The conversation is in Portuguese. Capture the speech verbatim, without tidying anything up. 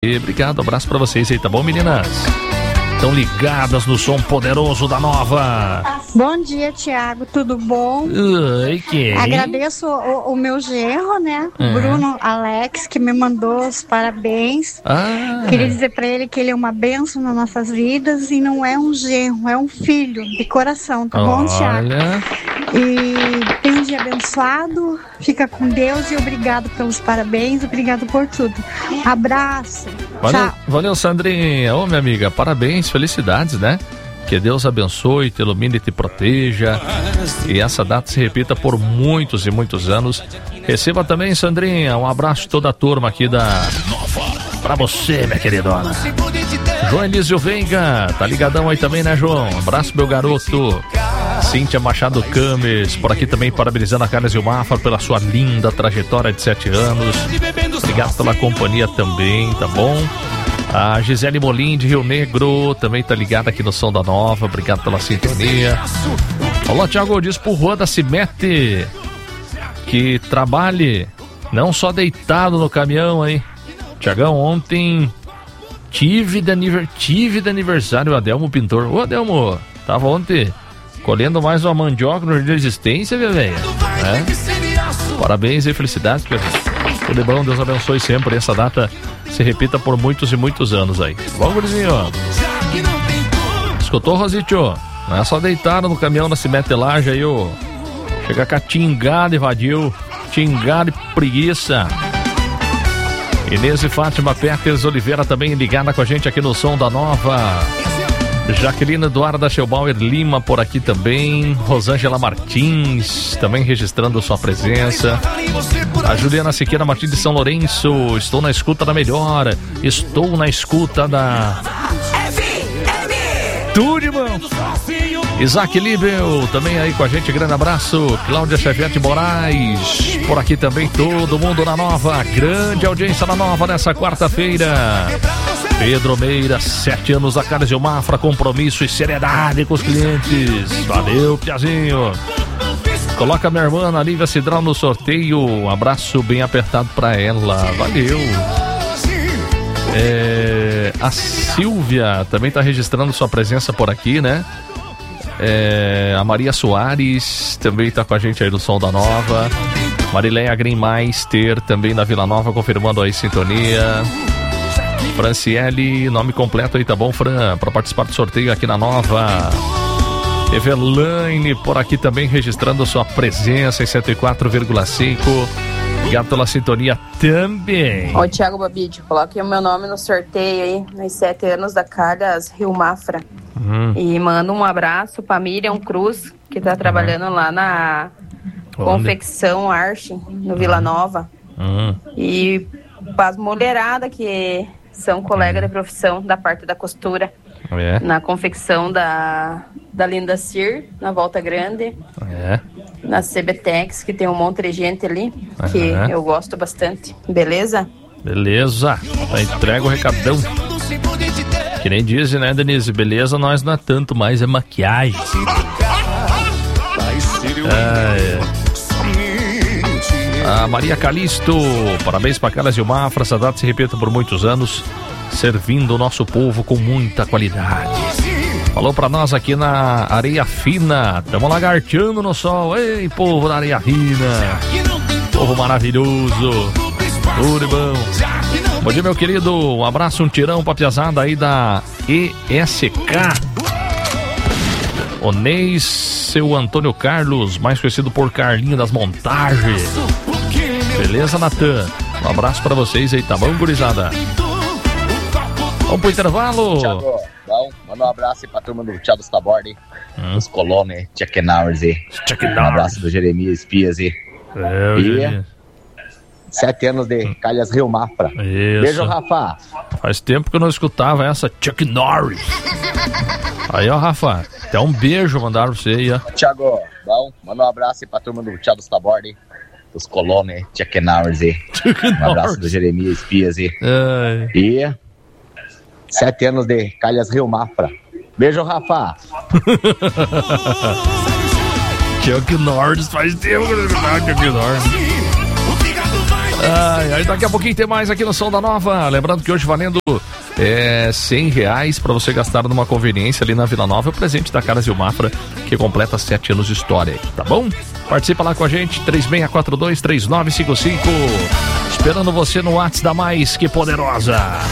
Obrigado, abraço pra vocês aí, tá bom, meninas? Estão ligadas no som poderoso da Nova. Bom dia, Thiago, tudo bom? Oi, que? Agradeço o, o meu genro, né? Uhum. Bruno Alex, que me mandou os parabéns. Ah. Queria dizer pra ele que ele é uma bênção nas nossas vidas e não é um genro, é um filho de coração, tá bom, Thiago? Olha. E tem um dia abençoado, fica com Deus e obrigado pelos parabéns, obrigado por tudo. Abraço. Valeu, Tchau. valeu, Sandrinha. Ô, minha amiga, parabéns, felicidades, né? Que Deus abençoe, te ilumine e te proteja. E essa data se repita por muitos e muitos anos. Receba também, Sandrinha, um abraço de toda a turma aqui da Nova. Pra você, minha queridona. João Elísio Veiga, tá ligadão aí também, né, João? Abraço, meu garoto. Cíntia Machado Cames, por aqui também parabenizando a Carlos Gilmar pela sua linda trajetória de sete anos. Obrigado pela companhia também, tá bom? A Gisele Molim de Rio Negro também tá ligada aqui no Som da Nova. Obrigado pela sintonia. Olá, Thiago, diz pro Juan da Cimete que trabalhe não só deitado no caminhão, hein? Thiagão, ontem tive de, aniver... tive de aniversário o Adelmo Pintor. Ô, Adelmo, tava ontem colhendo mais uma mandioca no de resistência, minha velha. É? Parabéns e felicidades, meu filho. Tudo bom, Deus abençoe sempre. Essa data se repita por muitos e muitos anos aí. Vamos, gurizinho. Escutou, Rositio? Não é só deitar no caminhão na cimetelagem aí, ô. Chega cá tingado e vadio, tingado e preguiça. Inês e Fátima Peters Oliveira também ligada com a gente aqui no Som da Nova. Jaqueline Eduarda Schelbauer Lima por aqui também. Rosângela Martins também registrando sua presença. A Juliana Siqueira Martins de São Lourenço. Estou na escuta da melhor. Estou na escuta da tudo de bom. Isaac Libel também aí com a gente. Grande abraço. Cláudia Xavier de Moraes por aqui também. Todo mundo na Nova. Grande audiência na Nova nessa quarta-feira. Pedro Meira, sete anos da Carlos Mafra, compromisso e seriedade com os clientes. Valeu, Piazinho. Coloca minha irmã Ana Lívia Cidral no sorteio. Um abraço bem apertado pra ela. Valeu. É, a Silvia também tá registrando sua presença por aqui, né? É, a Maria Soares também tá com a gente aí no Som da Nova. Marileia Greenmeister também da Vila Nova, confirmando aí sintonia. Franciele, nome completo aí, tá bom, Fran? Para participar do sorteio aqui na Nova. Evelaine, por aqui também registrando sua presença em cento e quatro vírgula cinco. Obrigado pela sintonia também. Ô, Thiago Babide, coloque o meu nome no sorteio aí, nos sete anos da Calhas Rio Mafra. Hum. E manda um abraço pra Miriam Cruz, que tá trabalhando hum. lá na Onde? Confecção Arche, no Vila Nova. Hum. E as mulheradas que são colegas hum. de profissão da parte da costura. É. Na confecção da, da Linda Cir, na Volta Grande. É. Na Cebtex, que tem um monte de gente ali, uhum. que eu gosto bastante. Beleza? Beleza. Tá, entrega o recadão. Que nem diz, né, Denise? Beleza, nós não é tanto, mas é maquiagem. É, é. A Maria Calisto, parabéns pra Carlos Gilmar. Essa data se repita por muitos anos, servindo o nosso povo com muita qualidade. Falou pra nós aqui na Areia Fina. Tamo lagarteando no sol. Ei, povo da Areia Fina. Povo maravilhoso. Tudo bom. Bom dia, meu querido. Um abraço, um tirão pra piazada aí da E S K. Onês, seu Antônio Carlos, mais conhecido por Carlinho das Montagens. Beleza, Natan? Um abraço pra vocês aí, tá bom, gurizada? Vamos pro intervalo. Thiago, bom, manda um abraço aí pra turma do Thiago Stabordi, hum. dos Colônia, Chuck Norris aí. Chuck Norris. Um abraço do Jeremias Espias aí. É, e é. sete anos de hum. Calhas Rio Mafra. Isso. Beijo, Rafa. Faz tempo que eu não escutava essa Chuck Norris. Aí, ó, Rafa, até um beijo mandaram pra você aí, ó. Thiago, bom, manda um abraço aí pra turma do Thiago Stabordi, dos Colônia, Chuck Norris aí. Chuck um abraço Norris. Do Jeremias Espias aí. É. E sete anos de Calhas Rio Mafra. Beijo, Rafa. Chuck Norris faz tempo que eu não escutava Chuck Norris. Ai, aí daqui a pouquinho tem mais aqui no Som da Nova. Lembrando que hoje valendo é, cem reais para você gastar numa conveniência ali na Vila Nova. É o presente da Caras e o Mafra, que completa sete anos de história, tá bom? Participa lá com a gente, três seis quatro dois, três nove cinco cinco. Esperando você no WhatsApp da Mais Que Poderosa.